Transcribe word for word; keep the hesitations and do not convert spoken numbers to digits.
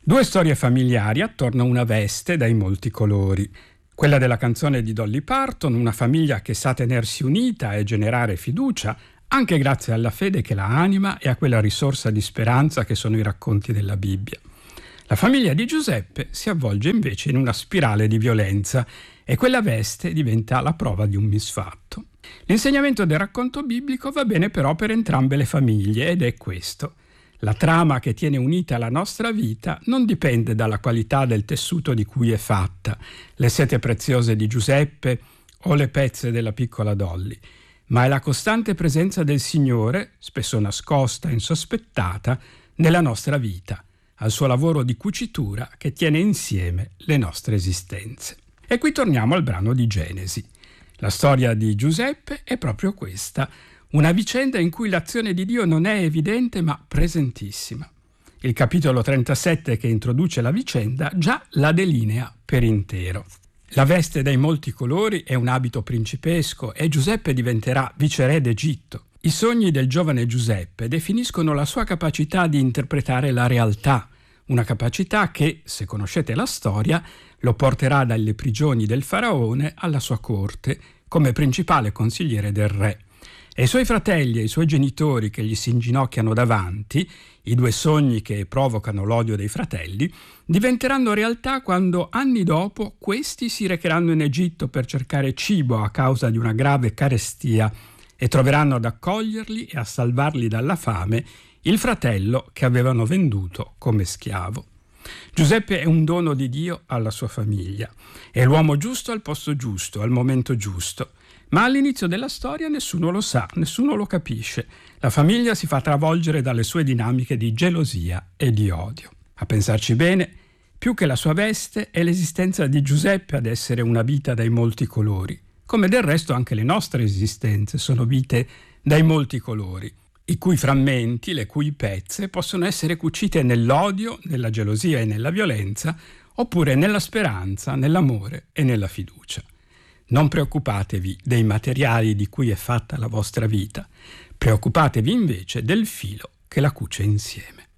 Due storie familiari attorno a una veste dai molti colori. Quella della canzone di Dolly Parton, una famiglia che sa tenersi unita e generare fiducia, anche grazie alla fede che la anima e a quella risorsa di speranza che sono i racconti della Bibbia. La famiglia di Giuseppe si avvolge invece in una spirale di violenza e quella veste diventa la prova di un misfatto. L'insegnamento del racconto biblico va bene però per entrambe le famiglie ed è questo. La trama che tiene unita la nostra vita non dipende dalla qualità del tessuto di cui è fatta, le sete preziose di Giuseppe o le pezze della piccola Dolly, ma è la costante presenza del Signore, spesso nascosta e insospettata, nella nostra vita, al suo lavoro di cucitura che tiene insieme le nostre esistenze. E qui torniamo al brano di Genesi. La storia di Giuseppe è proprio questa, una vicenda in cui l'azione di Dio non è evidente ma presentissima. Il capitolo trentasette che introduce la vicenda già la delinea per intero. La veste dai molti colori è un abito principesco e Giuseppe diventerà viceré d'Egitto. I sogni del giovane Giuseppe definiscono la sua capacità di interpretare la realtà, una capacità che, se conoscete la storia, lo porterà dalle prigioni del faraone alla sua corte come principale consigliere del re. E i suoi fratelli e i suoi genitori che gli si inginocchiano davanti, i due sogni che provocano l'odio dei fratelli, diventeranno realtà quando anni dopo questi si recheranno in Egitto per cercare cibo a causa di una grave carestia e troveranno ad accoglierli e a salvarli dalla fame il fratello che avevano venduto come schiavo. Giuseppe è un dono di Dio alla sua famiglia, è l'uomo giusto al posto giusto, al momento giusto. Ma all'inizio della storia nessuno lo sa, nessuno lo capisce. La famiglia si fa travolgere dalle sue dinamiche di gelosia e di odio. A pensarci bene, più che la sua veste è l'esistenza di Giuseppe ad essere una vita dai molti colori, come del resto anche le nostre esistenze sono vite dai molti colori, i cui frammenti, le cui pezze possono essere cucite nell'odio, nella gelosia e nella violenza, oppure nella speranza, nell'amore e nella fiducia. Non preoccupatevi dei materiali di cui è fatta la vostra vita, preoccupatevi invece del filo che la cuce insieme.